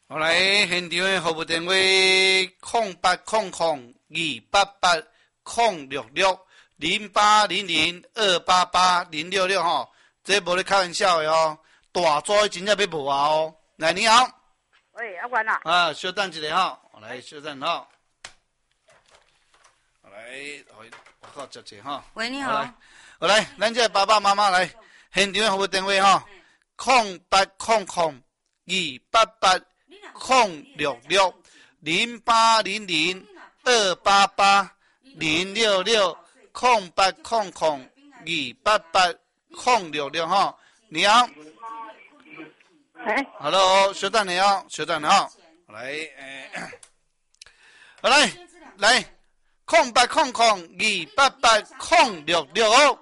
好来，现场的服务电话0800-288-066-0800-288-066吼，这无咧开玩笑的哦，大组真正要无啊哦。来，你好。 喂，阿官啊。 啊，稍等一下哈，来，稍等哈。来，我靠，接者哈。 喂，你好。 好来，咱这爸爸妈妈来，现场的服务电话哈，0800-288-066-0800-288-066哈。你好。 哎 ，Hello， 稍等你哦，稍等你哦。来，好来，0800-288-066。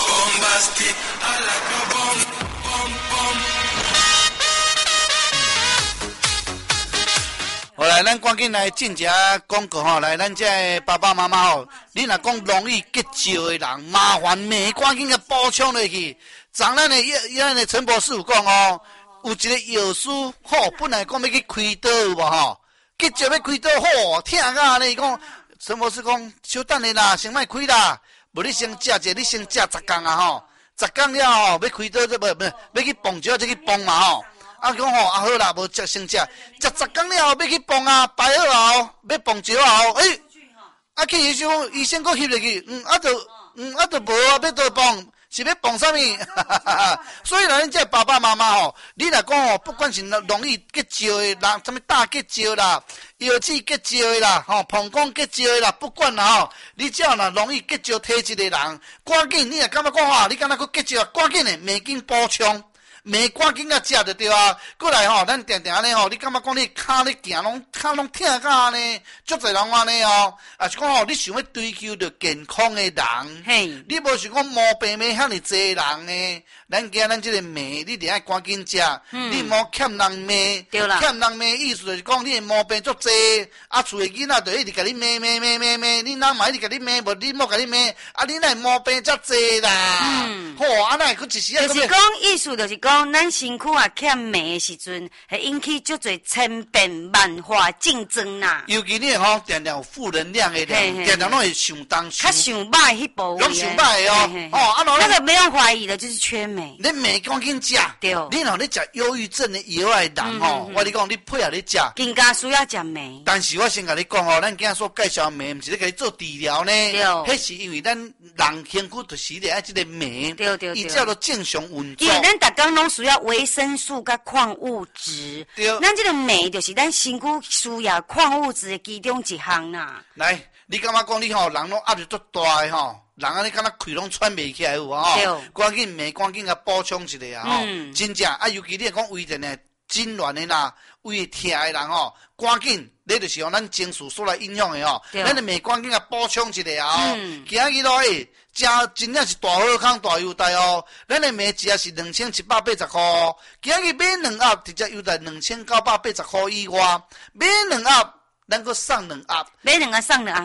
好来，咱赶紧来进一广告吼，来，咱这爸爸妈妈吼，你若讲容易结石的人，麻烦咩赶紧甲补充落去。昨咱的陈博士有讲哦，有一个药师吼，本来讲要去开刀有无吼，结石要开刀吼，疼甲安尼讲，陈博士讲，稍等下啦，先莫开啦，无你先食者，你先食10天啊吼，10天了吼，要开刀这不要去绑石，再去绑嘛吼。啊，讲吼，好啦，无食先食10天了后要去绑啊，摆好后要绑石后，啊去医生佫翕落去，就无啊，要倒绑，是要绑啥物？所以咱这爸爸妈妈吼，你若讲吼，不管是容易结石的人，什么大结石啦、腰子结石的啦、膀胱结石的啦，不管啦吼，你只要若容易结石体质的人，赶紧你若感觉讲吼，你敢若佫结石，赶紧的，赶紧补充。没赶紧啊，食就对啊。过来吼，咱定定安尼吼，你感觉讲你骹咧行骹拢疼甲安尼，足侪人安尼哦。啊是讲吼，你想要追求着健康的人，嘿，你无想讲毛病咩遐尼济人呢？咱惊咱这个骂，你一定要赶紧食。你莫欠人骂，对啦。欠人骂意思就是讲你的毛病足济，啊厝的囡仔就一直甲你骂，你哪嘛一直甲你骂，无你莫甲你骂，啊你那毛病遮济啦。吼，啊那佫一时啊。 就是讲意思就是讲，咱身躯啊欠骂的时阵，会引起足侪千变万化竞争啦。 尤其你吼，定定有负能量的人，定定拢会想东想。 较想歹迄部分。拢想歹哦，啊那个不用怀疑的，就是缺镁。 你镁赶紧食， 对。 你若咧食忧郁症的药的人吼，我你讲你配合咧食， 更加需要食镁。 但是我先甲你讲吼，咱今仔所介绍镁，毋是咧甲你做治疗呢，对。迄是因为咱人身躯就是咧爱即个镁，对，伊才都正常运作。 因为咱逐工拢需要维生素甲矿物质，对。咱即个镁就是咱身躯需要矿物质的其中一项啦。 来，你感觉讲你吼人拢压力足大的吼？人安尼敢若气拢喘袂起来有无吼？赶紧镁，赶紧甲补充一下啊吼！真正啊，尤其你讲胃阵的痉挛的啦，胃疼的人吼，赶紧你就是用咱情绪所来影响的吼，咱的镁赶紧甲补充一下啊吼！今日咯食真正是大好康大优待哦！咱的镁一盒是2780块，今日买2盒直接优待2980块以外，买2盒咱佫送2盒， 买2盒送2盒。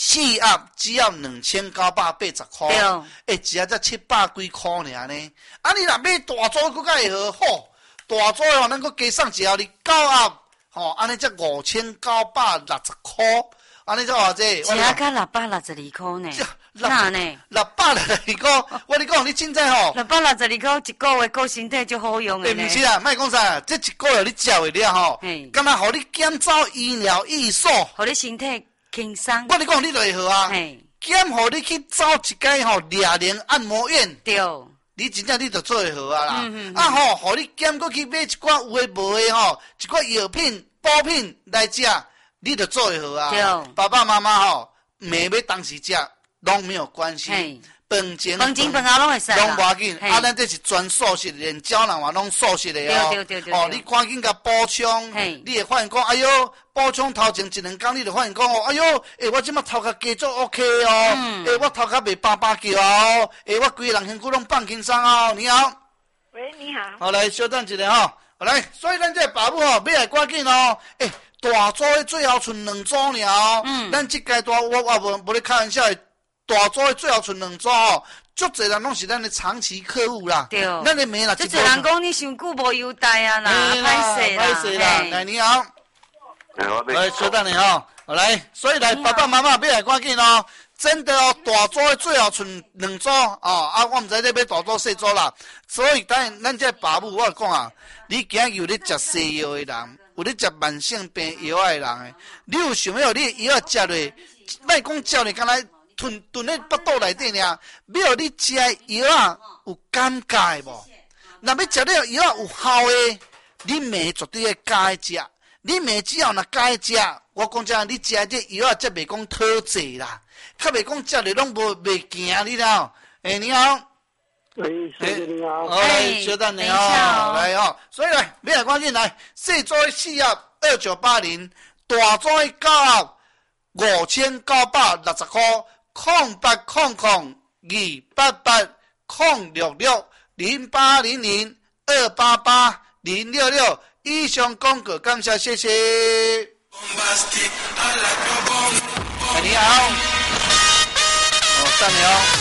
4盒只要2980块，一盒才700几块尔呢。啊，你若买大组佫较会好，大组吼，咱佫加送一盒你9盒，吼，安尼才5960块，安尼才偌济。 一盒才662块呢。那呢 ？662块，我你讲你凊彩吼 ，662块一个月顾身体就好用的呢。 毋是啊，莫讲啥，这一个月你食会了吼，敢若互你减走医疗益数， 互你身体。轻松， 我你讲你就会好啊！减互你去找一间吼俩人按摩院，对，你真正你就做会好啊啦！啊吼，互你减过去买一寡有诶无诶吼，一寡药品、补品来食，你就做会好啊！对，爸爸妈妈吼，妹要当时食拢没有关系。饭前饭后拢会使啦，拢无要紧。啊，咱这是全素食，连胶囊嘛拢素食的哦。对。哦，你赶紧甲补充，你会发现讲，哎哟，补充头前1、2天，你就发现讲哦，哎哟，我即马头壳加做 OK 哦，我头壳袂叭叭叫哦，我规个人身躯拢放轻松哦。你好， 喂，你好。 好，来稍等一下吼，来，所以咱这爸母吼，买来赶紧哦，大组的最后剩2组尔哦。咱这阶段我无咧开玩笑的。大组的最后剩2组哦， 足侪人拢是咱的长期客户啦。 对， 咱的梅啦， 足侪人讲你伤久无优待啊啦，歹势啦。 来，你好。来，稍等你哈。来，所以来爸爸妈妈要来赶紧哦。真的哦，大组的最后剩2组哦，我唔知你要大组细组啦。所以咱这爸母我讲啊，你今日有咧食西药的人，有咧食慢性病药的人，你有想要你药食落，莫讲食落，敢若吞咧腹肚内底尔，要你食药啊有感觉无？若要食了药有效的，你妹绝对要加食。你妹只要若加食，我讲真，你食这药啊，则袂讲讨济啦。较袂讲食咧拢袂行，你啦。你好。 你好。 来，小等你哦，来哦。所以来，你来赶紧来，细组4页2980，大组9 5960块，0800 288 066 0800 288 066。以上广告，感谢，谢谢。你好。等你哦。